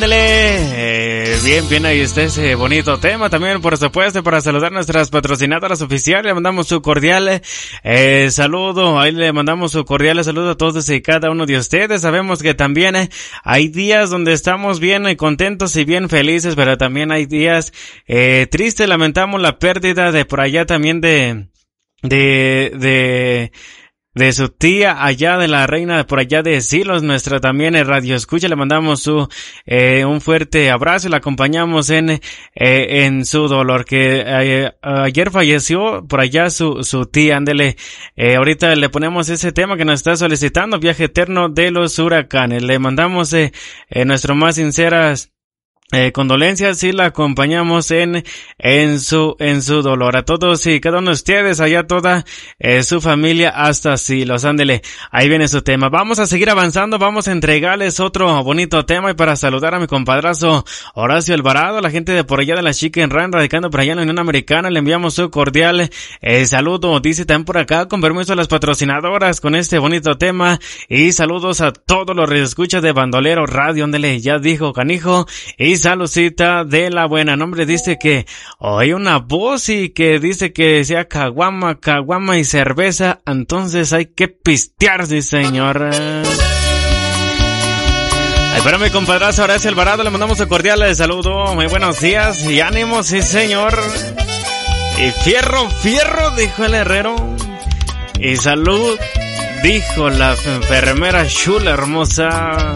Bien, ahí está ese bonito tema. También, por supuesto, para saludar a nuestras patrocinadoras oficiales, le mandamos su cordial saludo. Ahí le mandamos su cordial saludo a todos y cada uno de ustedes. Sabemos que también hay días donde estamos bien contentos y bien felices, pero también hay días tristes. Lamentamos la pérdida de por allá también de su tía allá, de la reina por allá de Silos, nuestra también radio escucha. Le mandamos un fuerte abrazo y la acompañamos en su dolor, que ayer falleció por allá su tía. Ándele, ahorita le ponemos ese tema que nos está solicitando, Viaje Eterno de los Huracanes. Le mandamos nuestras más sinceras condolencias y la acompañamos en su dolor. A todos y cada uno de ustedes, allá toda su familia hasta Silos. Ándele, ahí viene su tema. Vamos a seguir avanzando, vamos a entregarles otro bonito tema, y para saludar a mi compadrazo Horacio Alvarado, la gente de por allá de la Chicken Run, radicando por allá en la Unión Americana, le enviamos su cordial saludo. Dice también por acá, con permiso a las patrocinadoras con este bonito tema, y saludos a todos los radioescuchas de Bandolero Radio. Ándele, ya dijo canijo, y saludcita de la buena. Nombre dice que oye una voz y que dice que sea caguama y cerveza, entonces hay que pistear, sí señor. Ay, para mi compadrazo Horacio Alvarado le mandamos un cordial saludo, muy buenos días y ánimo, sí señor. Y fierro, dijo el herrero. Y salud, dijo la enfermera chula hermosa.